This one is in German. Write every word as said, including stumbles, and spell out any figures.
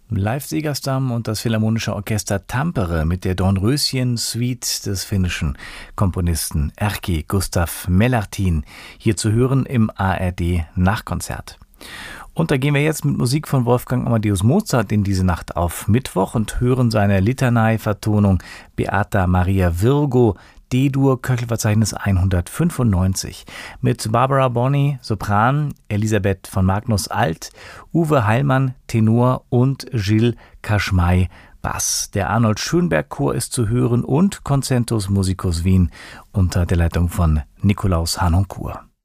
Live-Segerstam und das Philharmonische Orchester Tampere mit der Dornröschen-Suite des finnischen Komponisten Erkki Gustav Melartin, hier zu hören im A R D-Nachkonzert. Und da gehen wir jetzt mit Musik von Wolfgang Amadeus Mozart in diese Nacht auf Mittwoch und hören seine Litanei-Vertonung Beata Maria Virgo, D-Dur, Köchelverzeichnis hundertfünfundneunzig. Mit Barbara Bonney, Sopran, Elisabeth von Magnus Alt, Uwe Heilmann, Tenor und Gilles Kaschmai, Bass. Der Arnold Schönberg Chor ist zu hören und Concentus Musicus Wien unter der Leitung von Nikolaus Harnoncourt.